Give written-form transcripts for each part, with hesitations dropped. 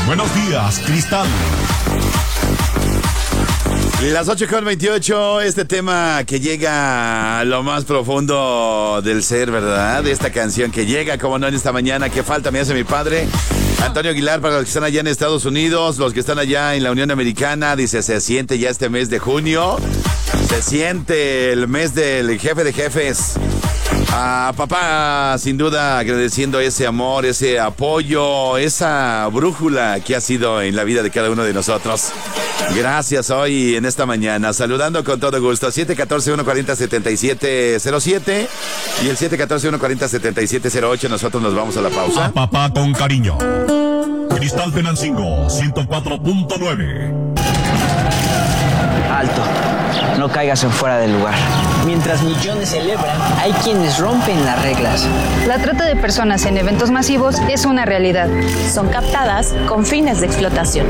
Buenos días, Cristal. Las 8:28, este tema que llega a lo más profundo del ser, ¿verdad? Esta canción que llega, como no, en esta mañana, ¿qué falta me hace mi padre? Antonio Aguilar, para los que están allá en Estados Unidos, los que están allá en la Unión Americana, dice, se siente ya este mes de junio, se siente el mes del jefe de jefes. A papá, sin duda, agradeciendo ese amor, ese apoyo, esa brújula que ha sido en la vida de cada uno de nosotros. Gracias hoy en esta mañana, saludando con todo gusto. 714-140-7707 y el 714-140-7708. Nosotros nos vamos a la pausa. A papá con cariño. Cristal Tenancingo 104.9. Alto, no caigas en fuera del lugar. Mientras millones celebran, hay quienes rompen las reglas. La trata de personas en eventos masivos es una realidad. Son captadas con fines de explotación.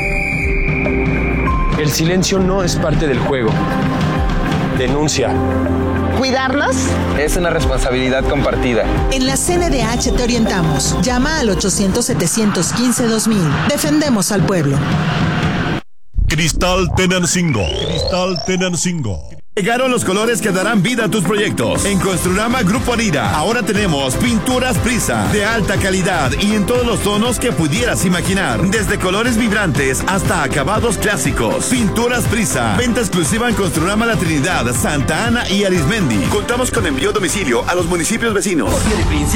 El silencio no es parte del juego. Denuncia. ¿Cuidarnos? Es una responsabilidad compartida. En la CNDH te orientamos. Llama al 800-715-2000. Defendemos al pueblo. Cristal Tenancingo. Cristal Tenancingo. Llegaron los colores que darán vida a tus proyectos. En Construrama Grupo Arira, ahora tenemos pinturas Prisa de alta calidad y en todos los tonos que pudieras imaginar. Desde colores vibrantes hasta acabados clásicos. Pinturas Prisa. Venta exclusiva en Construrama La Trinidad, Santa Ana y Arismendi. Contamos con envío a domicilio a los municipios vecinos.